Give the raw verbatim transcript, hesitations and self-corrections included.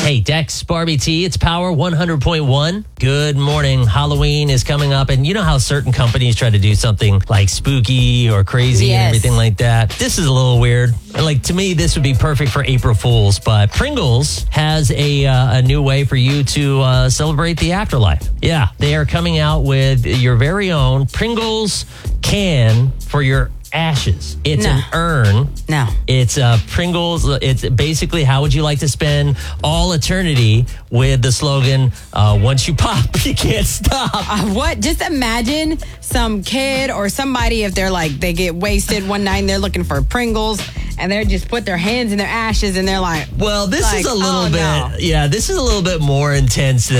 Hey, Dex, Barbie T, it's Power one hundred point one. Good morning. Halloween is coming up, and you know how certain companies try to do something like spooky or crazy Yes. and everything like that? This is a little weird. Like, to me, this would be perfect for April Fools, but Pringles has a, uh, a new way for you to uh, celebrate the afterlife. Yeah, they are coming out with your very own Pringles can for your ashes. It's No. an urn. No. It's uh, Pringles. It's basically how would you like to spend all eternity with the slogan, uh, once you pop, you can't stop. Uh, what? Just imagine some kid or somebody, if they're like, they get wasted one night and they're looking for Pringles and they just put their hands in their ashes and they're like, Well, this like, is a little oh, bit, no. yeah, this is a little bit more intense